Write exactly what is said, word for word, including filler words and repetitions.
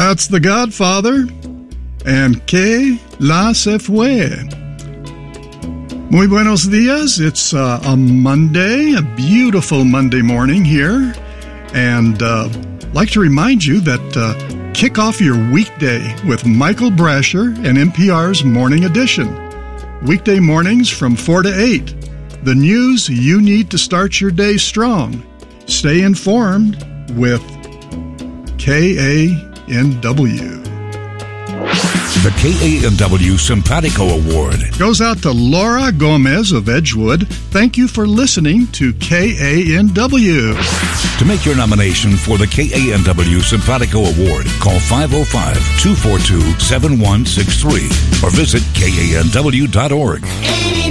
That's The Godfather and Que La Se Fue. Muy buenos dias. It's uh, a Monday, a beautiful Monday morning here. And uh, I'd like to remind you that uh, kick off your weekday with Michael Brasher and N P R's Morning Edition. Weekday mornings from four to eight. The news you need to start your day strong. Stay informed with K A N W. The K A N W Simpatico Award goes out to Laura Gomez of Edgewood. Thank you for listening to K A N W. To make your nomination for the K A N W Simpatico Award, call five oh five, two four two, seven one six three or visit K A N W dot org.